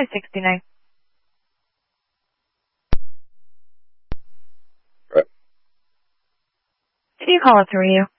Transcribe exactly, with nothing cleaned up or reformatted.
five sixty-nine. Right. Did you call us, or were you?